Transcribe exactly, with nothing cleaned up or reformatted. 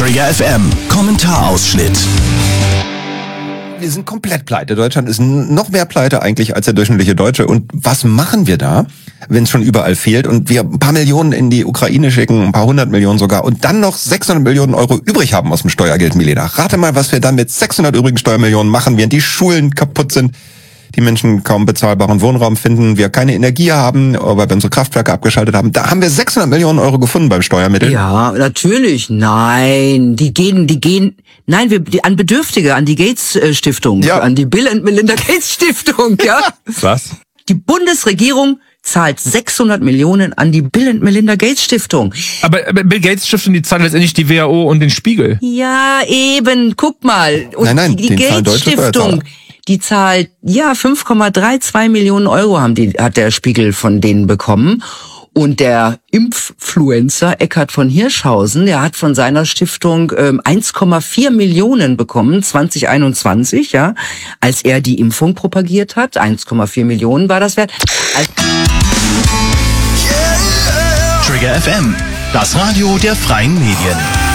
Trigger F M, Kommentarausschnitt. Wir sind komplett pleite. Deutschland ist noch mehr pleite eigentlich als der durchschnittliche Deutsche. Und was machen wir da, wenn es schon überall fehlt und wir ein paar Millionen in die Ukraine schicken, ein paar hundert Millionen sogar, und dann noch sechshundert Millionen Euro übrig haben aus dem Steuergeld, Milena? Rate mal, was wir dann mit sechshundert übrigen Steuermillionen machen, während die Schulen kaputt sind, die Menschen kaum bezahlbaren Wohnraum finden, wir keine Energie haben, weil wir unsere Kraftwerke abgeschaltet haben. Da haben wir sechshundert Millionen Euro gefunden beim Steuermittel. Ja, natürlich. Nein, die gehen, die gehen, nein, wir, die, an Bedürftige, an die Gates äh, Stiftung, Ja. an die Bill and Melinda Gates Stiftung, ja. Was? Die Bundesregierung zahlt sechshundert Millionen an die Bill and Melinda Gates Stiftung. Aber aber Bill Gates Stiftung, die zahlen letztendlich die W H O und den Spiegel. Ja, eben, guck mal. Und Nein, nein, die, die den zahlen Gates deutsche Stiftung, Steuerzahler. die zahlt, ja, fünf Komma zweiunddreißig Millionen Euro haben die, hat der Spiegel von denen bekommen. Und der Impffluencer Eckhard von Hirschhausen, der hat von seiner Stiftung ähm, eins Komma vier Millionen bekommen, zwanzig einundzwanzig, ja, als er die Impfung propagiert hat. eins Komma vier Millionen war das wert. Als Trigger F M, das Radio der freien Medien.